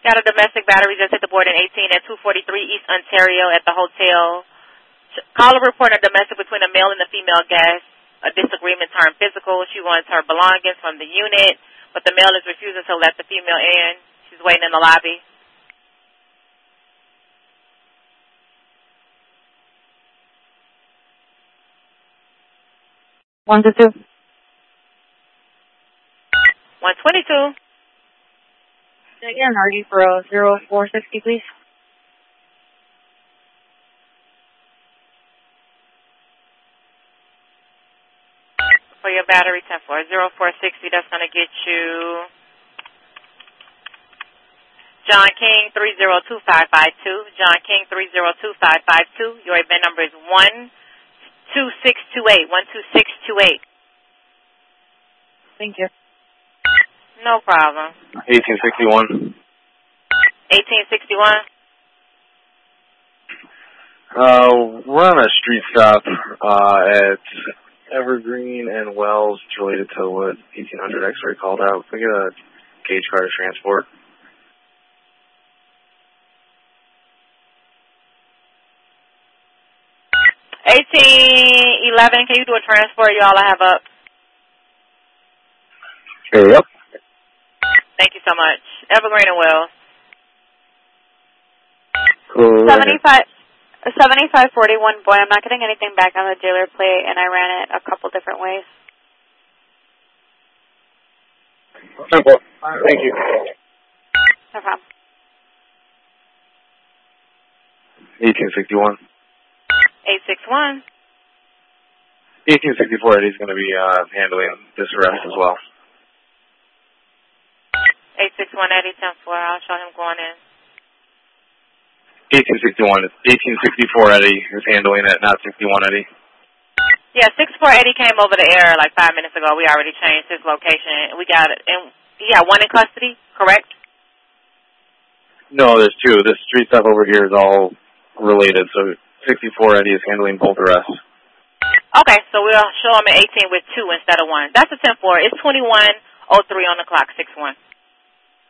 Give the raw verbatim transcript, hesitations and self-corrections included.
Got a domestic battery just hit the board in eighteen at two forty-three East Ontario at the hotel. Caller reported a domestic between a male and a female guest. A disagreement turned physical. She wants her belongings from the unit, but the male is refusing to let the female in. She's waiting in the lobby. One to two. One twenty-two. Again, R D for a zero four sixty, please. For your battery, ten four zero four sixty. That's going to get you John King three zero two five five two. John King three zero two five five two. Your event number is one two six two eight. one two six two eight. Thank you. No problem. eighteen sixty-one. eighteen sixty-one. Uh, we're on a street stop uh, at Evergreen and Wells. It's related to what eighteen hundred X-ray called out. Can we get a gauge car to transport? eighteen eleven, can you do a transport? Y'all I have up. Hey, yep. Thank you so much. Evergreen and Wells. Cool. seventy-five, seventy-five forty-one, boy, I'm not getting anything back on the dealer plate, and I ran it a couple different ways. Simple. Thank you. No problem. eighteen sixty-one. eight six one. eighteen sixty-four, Eddie's going to be uh, handling this arrest as well. eight six one Eddie, ten four. I'll show him going in. eighteen sixty-one. eighteen sixty-four Eddie is handling it, not sixty-one Eddie. Yeah, six four Eddie came over the air like five minutes ago. We already changed his location. We got it. And yeah, one in custody, correct? No, there's two. This street stop over here is all related, so sixty-four Eddie is handling both arrests. Okay, so we'll show him at eighteen with two instead of one. That's a ten four. It's twenty-one oh three on the clock, six one.